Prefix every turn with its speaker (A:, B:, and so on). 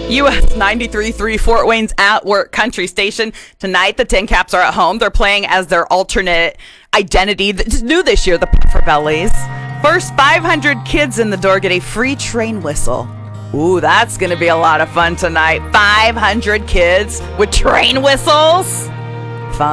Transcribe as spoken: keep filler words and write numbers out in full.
A: U S ninety-three point three Fort Wayne's At Work Country Station. Tonight, the Tin Caps are at home. They're playing as their alternate identity. It's new this year, the Puffer Bellies. First five hundred kids in the door get a free train whistle. Ooh, that's going to be a lot of fun tonight. five hundred kids with train whistles.